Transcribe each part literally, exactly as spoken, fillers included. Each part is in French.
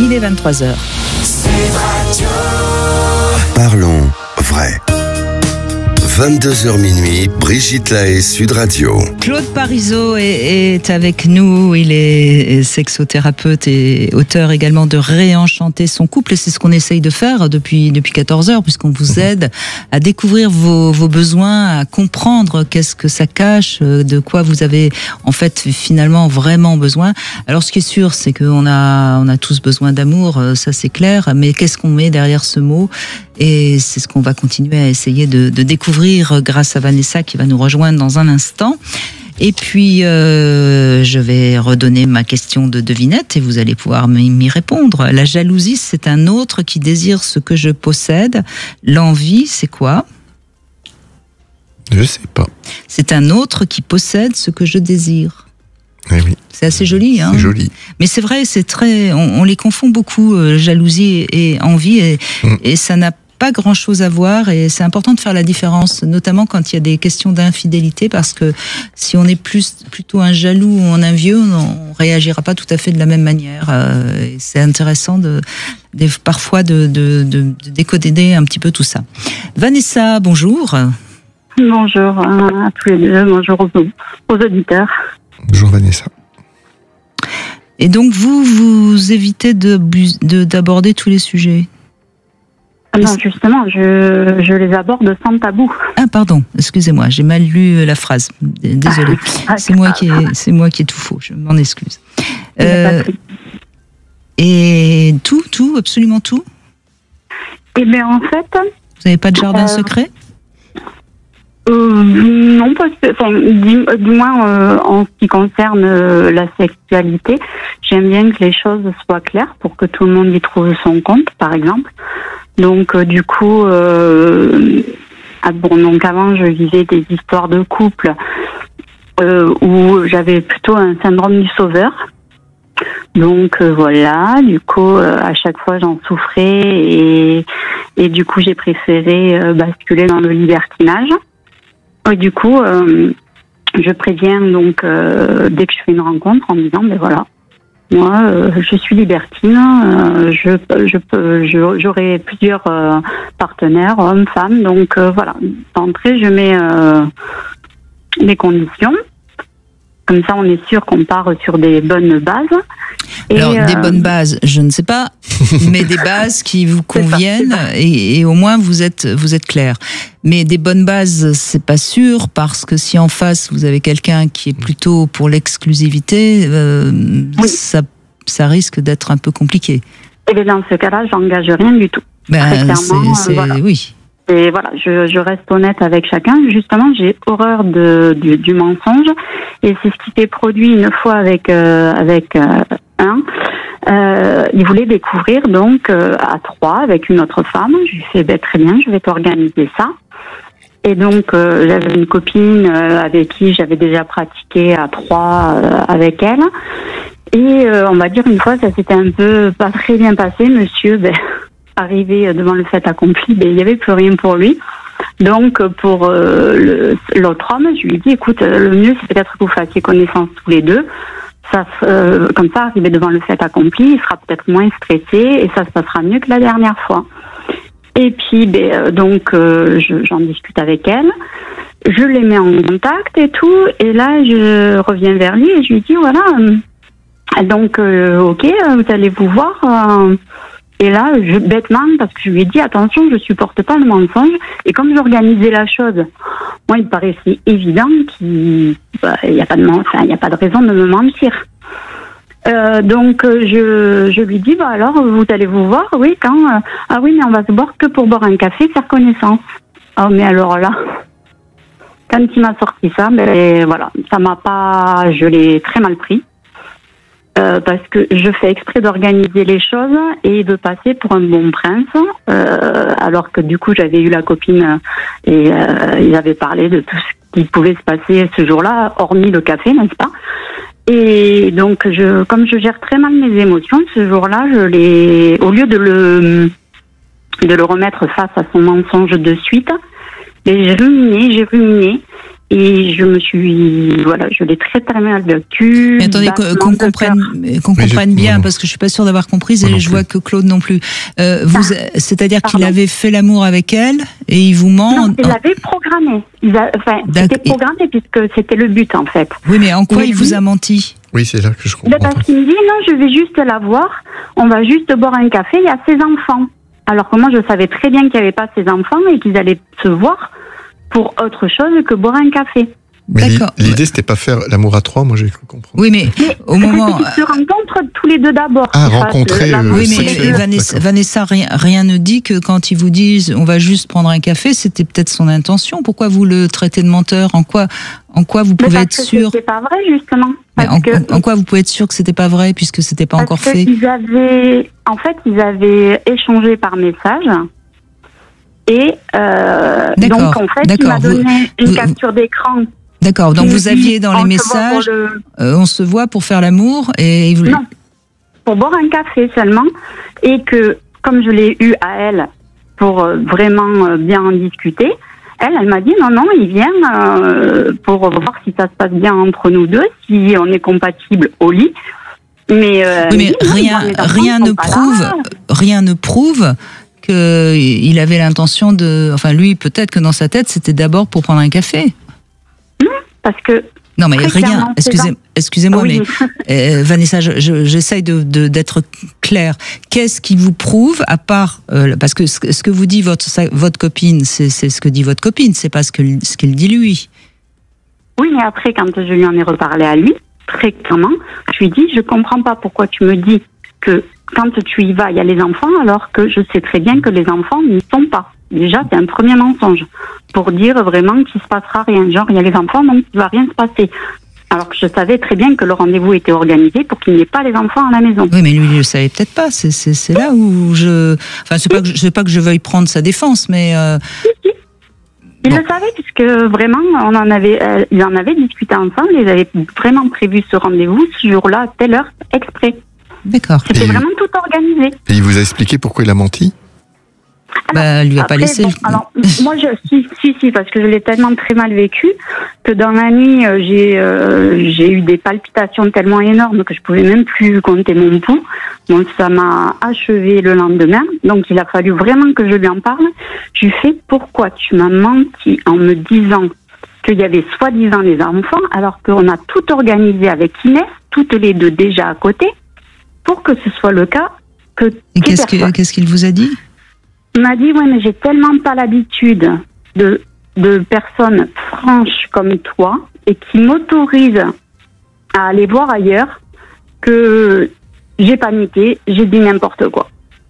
Il est vingt-trois heures. Parlons vrai. vingt-deux heures minuit, Brigitte Lahaie, Sud Radio. Claude Parisot est, est avec nous. Il est sexothérapeute et auteur également de Réenchanter son couple. Et c'est ce qu'on essaye de faire depuis, depuis quatorze heures, puisqu'on vous aide à découvrir vos, vos besoins, à comprendre qu'est-ce que ça cache, de quoi vous avez en fait finalement vraiment besoin. Alors ce qui est sûr, c'est qu'on a, on a tous besoin d'amour, ça c'est clair. Mais qu'est-ce qu'on met derrière ce mot ? Et c'est ce qu'on va continuer à essayer de, de découvrir grâce à Vanessa qui va nous rejoindre dans un instant. Et puis, euh, je vais redonner ma question de devinette et vous allez pouvoir m'y répondre. La jalousie, c'est un autre qui désire ce que je possède. L'envie, c'est quoi ? Je sais pas. C'est un autre qui possède ce que je désire. Eh oui. C'est assez joli, hein. C'est joli. Mais c'est vrai, c'est très, on, on les confond beaucoup, euh, jalousie et envie, et, mm. et ça n'a pas grand-chose à voir, et c'est important de faire la différence, notamment quand il y a des questions d'infidélité, parce que si on est plus plutôt un jaloux ou un envieux, on, on réagira pas tout à fait de la même manière. Euh, et c'est intéressant de, de parfois de, de, de, de décoder un petit peu tout ça. Vanessa, bonjour. Bonjour à tous les deux, bonjour aux, aux auditeurs. Bonjour Vanessa. Et donc vous, vous évitez de, de, d'aborder tous les sujets ? Non, justement, je, je les aborde sans tabou. Ah pardon, excusez-moi, j'ai mal lu la phrase. Désolée, ah, c'est moi qui ai, c'est moi qui ai tout faux. Je m'en excuse. Euh, et tout, tout, absolument tout. Eh bien, en fait, vous n'avez pas de jardin euh, secret ? Euh, non, parce que, enfin, du, du moins euh, en ce qui concerne euh, la sexualité, j'aime bien que les choses soient claires pour que tout le monde y trouve son compte, par exemple. Donc, euh, du coup, euh, ah bon, donc avant, je vivais des histoires de couple euh, où j'avais plutôt un syndrome du sauveur. Donc euh, voilà, du coup, euh, à chaque fois, j'en souffrais et, et du coup, j'ai préféré euh, basculer dans le libertinage. Et du coup, euh, je préviens donc euh, dès que je fais une rencontre en me disant, ben voilà, moi, euh, je suis libertine, euh, je, je peux, je, j'aurai plusieurs euh, partenaires, hommes, femmes, donc euh, voilà. D'entrée, je mets euh, les conditions. Comme ça, on est sûr qu'on part sur des bonnes bases. Et Alors, euh, des bonnes bases, je ne sais pas, mais des bases qui vous conviennent, c'est ça, c'est ça. Et, et au moins vous êtes vous êtes clair. Mais des bonnes bases, c'est pas sûr, parce que si en face vous avez quelqu'un qui est plutôt pour l'exclusivité, euh, oui. ça ça risque d'être un peu compliqué. Et bien dans ce cas-là, j'engage rien du tout. Ben, Très clairement, c'est, c'est, euh, voilà. oui. Et voilà, je, je reste honnête avec chacun. Justement, j'ai horreur de, du, du mensonge, et c'est ce qui s'est produit une fois avec euh, avec euh, un. Euh, il voulait découvrir donc euh, à trois avec une autre femme. Je lui ai fait ben, très bien, je vais t'organiser ça. Et donc euh, j'avais une copine euh, avec qui j'avais déjà pratiqué à trois euh, avec elle. Et euh, on va dire une fois, ça s'était un peu pas très bien passé. Monsieur, ben arrivé devant le fait accompli, ben, il n'y avait plus rien pour lui. Donc, pour euh, le, l'autre homme, je lui ai dit, écoute, le mieux, c'est peut-être que vous fassiez connaissance tous les deux. Ça, euh, comme ça, arrivé devant le fait accompli, il sera peut-être moins stressé et ça se passera mieux que la dernière fois. Et puis, ben, euh, donc, euh, je, j'en discute avec elle. Je les mets en contact et tout. Et là, je reviens vers lui et je lui dis, voilà, euh, donc, euh, ok, vous allez vous voir... Euh, Et là, je, bêtement, parce que je lui ai dit, attention, je supporte pas le mensonge. Et comme j'organisais la chose, moi, il me paraissait évident qu'il bah, n'y a pas de, enfin, il y a pas de raison de me mentir. Euh, donc, je, je lui dis, bah alors, vous allez vous voir, oui, quand, euh, ah oui, mais on va se boire que pour boire un café, faire connaissance. Ah, mais alors là, quand il m'a sorti ça, ben voilà, ça m'a pas, je l'ai très mal pris. Euh, parce que je fais exprès d'organiser les choses et il veut passer pour un bon prince, euh, alors que du coup j'avais eu la copine et euh, ils avaient parlé de tout ce qui pouvait se passer ce jour-là, hormis le café, n'est-ce pas? Et donc, je, comme je gère très mal mes émotions, ce jour-là, je l'ai, au lieu de le de le remettre face à son mensonge de suite, j'ai ruminé, j'ai ruminé. Et je me suis, voilà, je l'ai très très mal vécu. Mais attendez, qu'on qu'on comprenne, qu'on Mais comprenne je- bien, non. parce que je suis pas sûre d'avoir compris, Moi et non je plus. vois que Claude non plus. Euh, vous, c'est-à-dire qu'il Pardon. avait fait l'amour avec elle, et il vous ment. Non, il l'avait programmé. Il a, enfin, D'accord. c'était programmé puisque c'était le but en fait. Oui, mais en quoi Mais il vous lui- a menti? Oui, c'est là que je Ben, comprends parce pas. qu'il me dit non, je vais juste la voir. On va juste boire un café. Il y a ses enfants. Alors que moi, je savais très bien qu'il n'y avait pas ses enfants et qu'ils allaient se voir pour autre chose que boire un café. Mais l'i- D'accord. l'idée, c'était pas faire l'amour à trois, moi j'ai cru comprendre. Oui, mais Mais au moment. c'était qu'ils se rencontrent tous les deux d'abord. Ah, qu'ils fassent rencontrer, l'amour euh, Oui, tous mais les deux. Vanessa, D'accord. Vanessa, rien, rien ne dit que quand ils vous disent on va juste prendre un café, c'était peut-être son intention. Pourquoi vous le traitez de menteur? En quoi, en quoi vous Mais pouvez parce être que sûr? c'est pas vrai justement. Mais Parce en, que en quoi vous pouvez être sûr que c'était pas vrai puisque c'était pas Parce encore que fait? ils avaient, en fait, ils avaient échangé par message. Et euh, D'accord, donc, en fait, il d'accord, m'a vous- donné une vous- capture d'écran. D'accord. Donc qui vous dit, aviez dans les on se voit pour messages, le- euh, on se voit pour faire l'amour et vous- Non, pour boire un café seulement. Et que, comme je l'ai eu à elle, pour euh, vraiment euh, bien en discuter, elle, elle m'a dit non, non, il vient euh, pour voir si ça se passe bien entre nous deux, si on est compatible au lit. Mais, euh, Oui, mais elle me dit, non, rien, moi, mes enfants rien sont ne pas prouve, là. rien ne prouve que il avait l'intention de, enfin lui peut-être que dans sa tête c'était d'abord pour prendre un café. Parce que Non mais Très rien. clairement, c'est Excusez, ça. excusez-moi, oui, mais euh, Vanessa, je- je- j'essaye de de- d'être claire. Qu'est-ce qui vous prouve, à part euh, parce que ce, que- ce que vous dit votre sa- votre copine, c'est c'est ce que dit votre copine, c'est pas ce que ce qu'il dit lui. oui, mais après, quand je lui en ai reparlé à lui, très clairement, je lui ai dit, je comprends pas pourquoi tu me dis que quand tu y vas, il y a les enfants, alors que je sais très bien que les enfants n'y sont pas. Déjà, c'est un premier mensonge pour dire vraiment qu'il se passera rien. Genre, il y a les enfants, donc il va rien se passer. Alors que je savais très bien que le rendez-vous était organisé pour qu'il n'y ait pas les enfants à la maison. Oui, mais lui il le savait peut-être pas. C'est c'est c'est là où je, enfin c'est pas que je, c'est pas que je veuille prendre sa défense, mais euh, Il Bon. le savait puisque vraiment, on en avait, euh, ils en avaient discuté ensemble. Ils avaient vraiment prévu ce rendez-vous ce jour-là, à telle heure, exprès. d'accord. C'était Et- vraiment tout organisé. Et il vous a expliqué pourquoi il a menti? Bah, lui a Après, pas laissé. bon, alors, moi, je, si, si, si, parce que je l'ai tellement très mal vécu que dans la nuit, euh, j'ai, euh, j'ai eu des palpitations tellement énormes que je pouvais même plus compter mon pouls. Donc, ça m'a achevé le lendemain. Donc, il a fallu vraiment que je lui en parle. Je lui fais, pourquoi tu m'as menti en me disant qu'il y avait soi-disant les enfants, alors qu'on a tout organisé avec Inès, toutes les deux déjà à côté, pour que ce soit le cas que Et qu'il y ait qu'est-ce que- personne. qu'est-ce qu'il vous a dit? Il m'a dit, ouais, mais j'ai tellement pas l'habitude de, de personnes franches comme toi et qui m'autorisent à aller voir ailleurs que j'ai paniqué, j'ai dit n'importe quoi.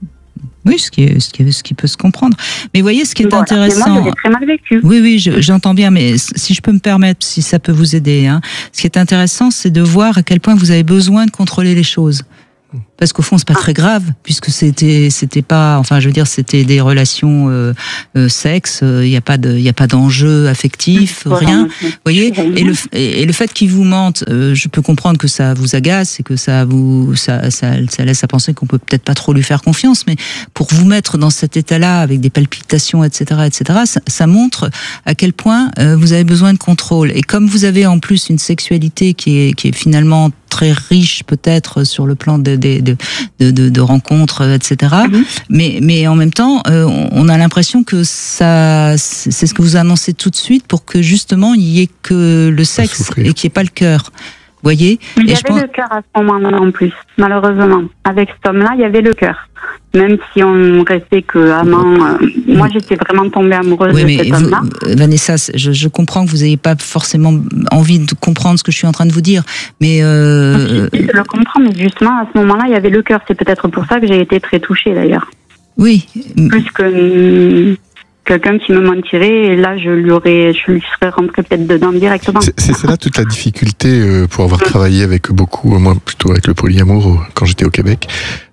Oui, ce qui, est, ce, qui est- ce qui peut se comprendre. Mais vous voyez, ce qui est Voilà. intéressant. Mais moi, je l'ai très mal vécu. Oui, oui, je- j'entends bien, mais si je peux me permettre, si ça peut vous aider, hein, ce qui est intéressant, c'est de voir à quel point vous avez besoin de contrôler les choses. Parce qu'au fond, c'est pas très grave, puisque c'était, c'était pas, enfin, je veux dire, c'était des relations euh, euh, sexe. Il n'y a pas de, il y a pas d'enjeu affectif, Voilà, rien. moi, je- Vous voyez, Vraiment. et le, et et le fait qu'il vous mente, euh, je peux comprendre que ça vous agace et que ça vous, ça, ça, ça laisse à penser qu'on peut peut-être pas trop lui faire confiance, mais pour vous mettre dans cet état-là avec des palpitations, et cetera, et cetera, ça, ça montre à quel point euh, vous avez besoin de contrôle. Et comme vous avez en plus une sexualité qui est, qui est finalement très riche peut-être sur le plan de, de, de, de, de, de rencontres, et cetera. Mhm. Mais, mais en même temps, euh, on a l'impression que ça, c'est c'est ce que vous annoncez tout de suite pour que justement il y ait que le sexe souffrir. et qu'il n'y ait pas le cœur. Vous voyez? Il y Et je avait pense- le cœur à ce moment-là en plus, malheureusement. Avec cet homme-là, il y avait le cœur. Même si on restait que amant, euh, moi j'étais vraiment tombée amoureuse Oui, de mais cet vous, homme-là. euh, Vanessa, je, je comprends que vous n'ayez pas forcément envie de comprendre ce que je suis en train de vous dire, mais euh, Je le comprends, mais justement, à ce moment-là, il y avait le cœur. C'est peut-être pour ça que j'ai été très touchée, d'ailleurs. oui, Plus que hum, quelqu'un qui me mentirait, et là, je lui aurais, je lui serais rentrée peut-être dedans directement. C'est c'est- c'est là toute la difficulté euh, pour avoir travaillé avec beaucoup, euh, moi plutôt avec le polyamour euh, quand j'étais au Québec, euh,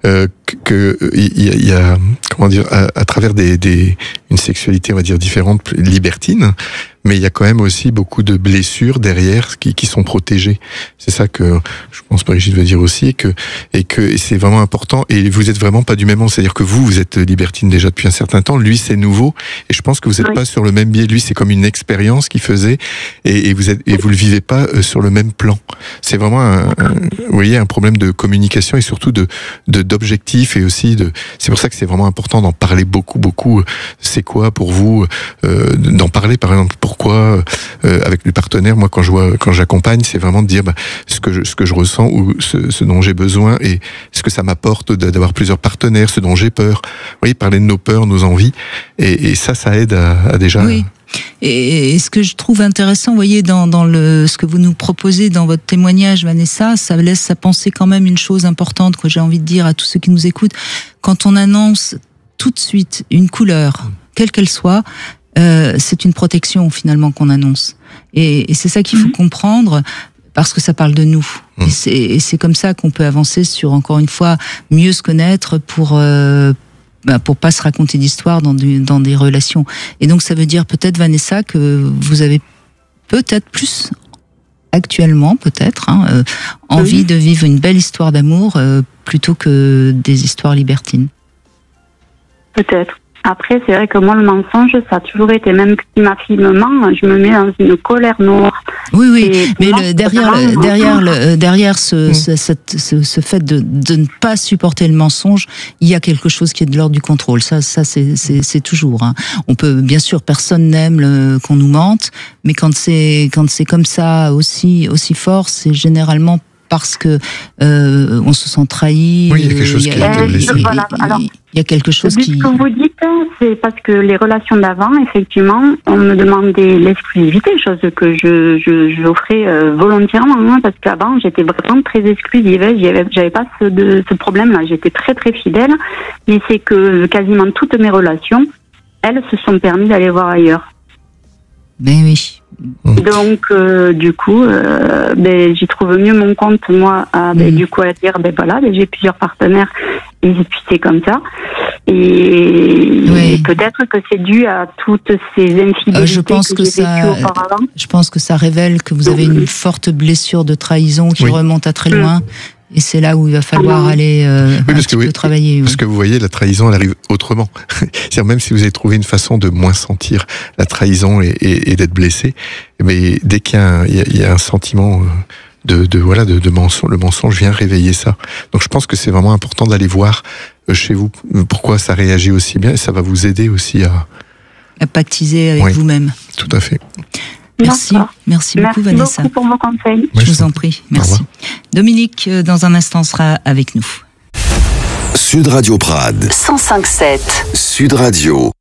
que il y, y a comment dire à, à travers des, des une sexualité on va dire différente, libertine, mais il y a quand même aussi beaucoup de blessures derrière qui, qui sont protégées. C'est ça que je pense Brigitte veut dire aussi, que et que et c'est vraiment important. Et vous êtes vraiment pas du même monde, c'est-à-dire que vous vous êtes libertine déjà depuis un certain temps, lui c'est nouveau, et je pense que vous n'êtes oui. pas sur le même biais. Lui c'est comme une expérience qu'il faisait, et, et vous êtes et vous le vivez pas sur le même plan. C'est vraiment un, un, vous voyez un problème de communication et surtout de de d'objectifs, et aussi de. C'est pour ça que c'est vraiment important d'en parler beaucoup beaucoup. C'est quoi pour vous euh, d'en parler par exemple? Pourquoi euh, avec les partenaires, moi quand je vois, quand j'accompagne, c'est vraiment de dire bah, ce que je, ce que je ressens ou ce, ce dont j'ai besoin, et ce que ça m'apporte d'avoir plusieurs partenaires, ce dont j'ai peur. Vous voyez, parler de nos peurs, nos envies, et, et ça, ça aide à, à déjà. Oui. Et, et ce que je trouve intéressant, vous voyez, dans, dans le, ce que vous nous proposez dans votre témoignage, Vanessa, ça laisse à penser quand même une chose importante que j'ai envie de dire à tous ceux qui nous écoutent. Quand on annonce tout de suite une couleur, quelle qu'elle soit, euh, c'est une protection finalement qu'on annonce. Et, et c'est ça qu'il faut mmh. comprendre, parce que ça parle de nous. Mmh. Et, c'est, et c'est comme ça qu'on peut avancer sur, encore une fois, mieux se connaître pour... Euh, Bah pour pas se raconter d'histoire dans, du, dans des relations. Et donc ça veut dire peut-être, Vanessa, que vous avez peut-être plus actuellement, peut-être, hein, euh, envie oui. de vivre une belle histoire d'amour euh, plutôt que des histoires libertines. Peut-être. Après, c'est vrai que moi, le mensonge, ça a toujours été, même si ma fille me ment, je me mets dans une colère noire. Oui, oui, et mais le, derrière, le, derrière, le, derrière ce, mmh. ce, cette, ce, ce fait de, de ne pas supporter le mensonge, il y a quelque chose qui est de l'ordre du contrôle. Ça, ça c'est, c'est, c'est toujours. Hein. On peut, bien sûr, personne n'aime le, qu'on nous mente, mais quand c'est, quand c'est comme ça aussi, aussi fort, c'est généralement parce que euh, on se sent trahi. Oui, il y a quelque chose qui a été blessé. Voilà, alors, il y a quelque chose qui. Ce que vous dites, c'est parce que les relations d'avant, effectivement, on me demandait l'exclusivité, chose que je, je, j'offrais euh, volontairement, hein, parce qu'avant, j'étais vraiment très exclusive. J'avais, j'avais pas ce, de, ce problème-là. J'étais très très fidèle, mais c'est que quasiment toutes mes relations, elles se sont permis d'aller voir ailleurs. Ben oui. Donc euh, du coup, euh, ben j'y trouve mieux mon compte, moi, à, ben, mmh. du coup à dire ben voilà, ben, j'ai plusieurs partenaires et puis c'est comme ça. Et, oui. et peut-être que c'est dû à toutes ces infidélités euh, je pense que, que j'ai vécues auparavant. Je pense que ça révèle que vous avez une forte blessure de trahison qui oui. remonte à très loin. Mmh. Et c'est là où il va falloir ah aller euh, oui, un petit peu oui, travailler. Parce oui. que vous voyez, la trahison, elle arrive autrement. C'est-à-dire, même si vous avez trouvé une façon de moins sentir la trahison et, et, et d'être blessé, mais dès qu'il y a un, il y a, il y a un sentiment de, de voilà, de, de mensonge, le mensonge vient réveiller ça. Donc, je pense que c'est vraiment important d'aller voir chez vous pourquoi ça réagit aussi bien, et ça va vous aider aussi à à pactiser avec oui, vous-même. Tout à fait. Merci, merci beaucoup, merci Vanessa. Merci beaucoup pour vos conseils. Je vous en prie, merci. Dominique, dans un instant, sera avec nous. Sud Radio Prades. cent cinq virgule sept. Sud Radio.